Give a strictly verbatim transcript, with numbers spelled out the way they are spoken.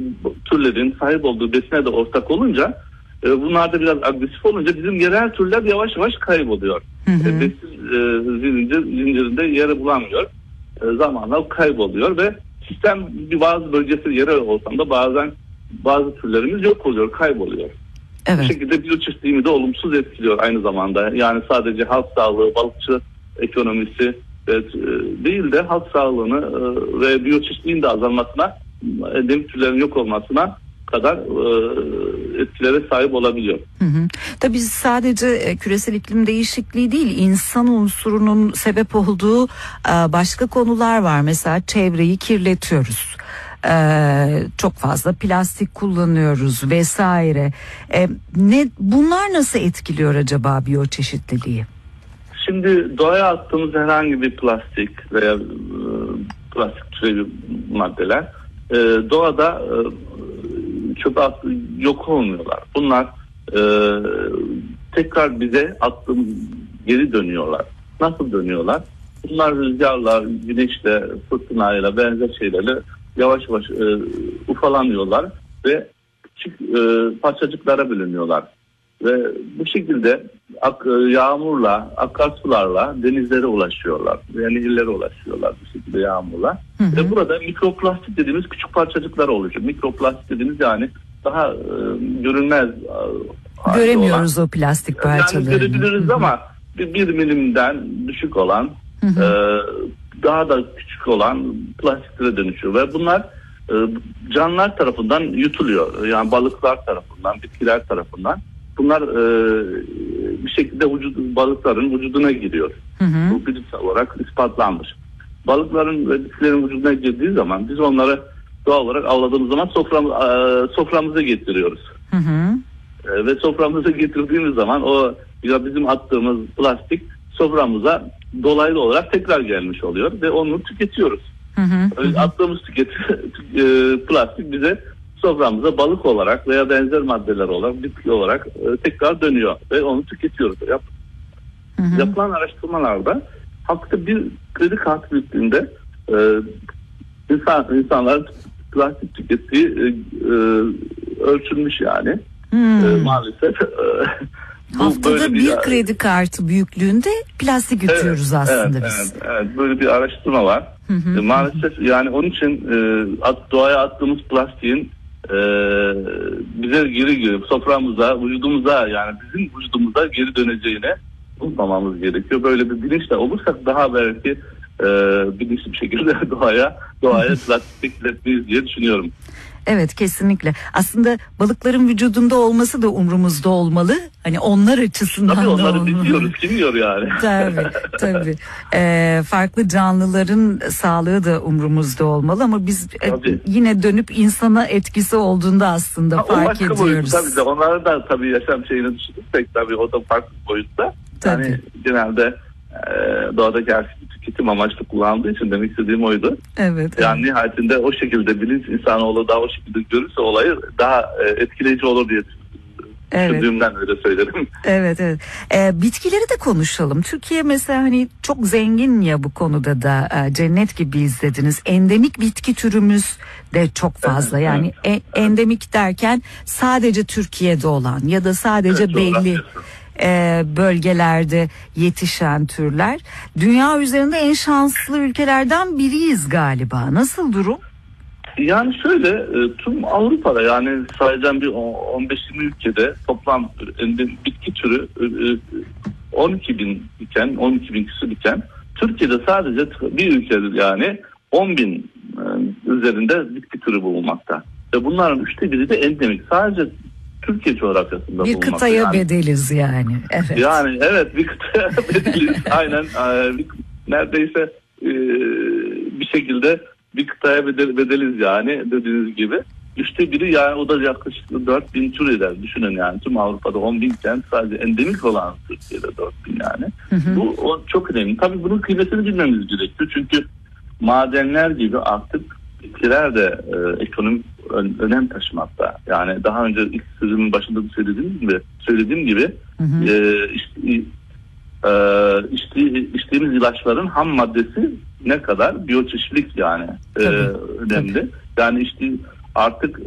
türlerin sahip olduğu besine de ortak olunca, e, bunlar da biraz agresif olunca bizim yerel türler yavaş yavaş kayboluyor. Hı hı. E, besin e, zincir, zincirinde yeri bulamıyor. E, zamanla kayboluyor ve sistem bir bazı bölgesi yerel olsam da bazen bazı türlerimiz yok oluyor, kayboluyor. Evet. Bu şekilde biyoçeşitliliğini de olumsuz etkiliyor aynı zamanda. Yani sadece halk sağlığı, balıkçı ekonomisi evet, değil de halk sağlığını ve biyoçeşitliliğin de azalmasına, endemik türlerin yok olmasına kadar etkilere sahip olabiliyor. Hı hı. Tabii sadece küresel iklim değişikliği değil, insan unsurunun sebep olduğu başka konular var. Mesela çevreyi kirletiyoruz. Ee, çok fazla plastik kullanıyoruz vesaire. Ee, ne bunlar nasıl etkiliyor acaba biyoçeşitliliği? Şimdi doğaya attığımız herhangi bir plastik veya e, plastik türevi maddeler e, doğada e, çöpe at, yok olmuyorlar. Bunlar e, tekrar bize attığımız geri dönüyorlar. Nasıl dönüyorlar? Bunlar rüzgarla, güneşle, fırtınayla, benzer şeylerle yavaş yavaş e, ufalanıyorlar ve küçük e, parçacıklara bölünüyorlar. Ve bu şekilde ak, yağmurla, akarsularla denizlere ulaşıyorlar. Yani nehirlere ulaşıyorlar bu şekilde yağmurla. Hı hı. Ve burada mikroplastik dediğimiz küçük parçacıklar oluşuyor. Mikroplastik dediğimiz yani daha e, görünmez. E, Göremiyoruz olan. O plastik parçalarını. Yani görebiliriz, hı hı, ama bir, bir milimden düşük olan, hı hı, e, daha da küçük olan plastiklere dönüşüyor. Ve bunlar e, canlılar tarafından yutuluyor. Yani balıklar tarafından, bitkiler tarafından. Bunlar e, bir şekilde vücut, balıkların vücuduna giriyor. Hı hı. Bu bilimsel olarak ispatlanmış. Balıkların ve bitkilerin vücuduna girdiği zaman biz onları doğal olarak avladığımız zaman sofram, e, soframıza getiriyoruz. Hı hı. E, ve soframıza getirdiğimiz zaman o ya bizim attığımız plastik soframıza dolaylı olarak tekrar gelmiş oluyor ve onu tüketiyoruz. Hı hı. E, attığımız tüket, e, plastik bize soframıza balık olarak veya benzer maddeler olarak, bitki olarak e, tekrar dönüyor ve onu tüketiyoruz. Yap, hı hı. Yapılan araştırmalarda hakikaten bir kredi kartı büyüklüğünde e, insan, insanların plastik tükettiği e, e, ölçülmüş yani. E, maalesef. E, Haftada bir, bir kredi kartı büyüklüğünde plastik yutuyoruz, evet, aslında evet, biz. Evet, evet, böyle bir araştırma var. Hı hı. E, maalesef yani onun için e, at, doğaya attığımız plastiğin Ee, bize geri geri soframıza, vücudumuza, yani bizim vücudumuza geri döneceğine unutmamamız gerekiyor. Böyle bir bilinçle olursak daha belki e, bilinçli bir şekilde doğaya doğaya plastik üretmeyiz diye düşünüyorum. Evet, kesinlikle. Aslında balıkların vücudunda olması da umrumuzda olmalı. Hani onlar açısından tabii da onları olmalı. biliyoruz, kim diyor yani. Tabii, tabii. Ee, farklı canlıların sağlığı da umrumuzda olmalı ama biz e, yine dönüp insana etkisi olduğunda aslında ha, fark ediyoruz. Boyut, tabii de onları da tabii yaşam şeyini düşünürsek tabii o da farklı boyutta. Tabii. Yani genelde e, doğadaki her tüketim amaçlı kullandığı için demek istediğim oydu. Evet. Yani evet. nihayetinde o şekilde bilinç insanoğlu daha o şekilde görürse olayı daha e, etkileyici olur diye düşündüğümden evet. öyle söylerim. Evet evet. Ee, bitkileri de konuşalım. Türkiye mesela hani çok zengin ya bu konuda da, e, cennet gibi izlediniz. Endemik bitki türümüz de çok fazla. Evet, yani evet. E, endemik derken sadece Türkiye'de olan ya da sadece evet, belli e, bölgelerde yetişen türler. Dünya üzerinde en şanslı ülkelerden biriyiz galiba. Nasıl durum? Yani şöyle, tüm Avrupa'da yani sayacağım bir on beş yirmi ülkede toplam bitki türü on iki bin iken, on iki bin küsur iken, Türkiye'de sadece bir ülkede yani on bin üzerinde bitki türü bulunmakta. Ve bunların üçte biri de endemik. Sadece Türkiye coğrafyasında bir bulunmakta. Bir kıtaya yani. bedeliz yani. Evet. Yani evet, bir kıtaya bedeliz. Aynen. Neredeyse bir şekilde bir kıtaya bedel, bedeliz yani dediğiniz gibi. Üçte biri yani o da yaklaşık dört bin tür eder. Düşünün yani tüm Avrupa'da on bin iken sadece endemik olan Türkiye'de dört bin yani. Hı hı. Bu o çok önemli. Tabii bunun kıymetini bilmemiz gerekiyor. Çünkü madenler gibi artık bitkiler de e, ekonomik ön, önem taşımakta. Yani daha önce ilk sözümün başında söylediğim gibi söylediğim gibi hı hı. E, işte, e, içti, içtiğimiz ilaçların ham maddesi ne kadar biyoçeşitlik yani e, önemli. Tabii. Yani işte artık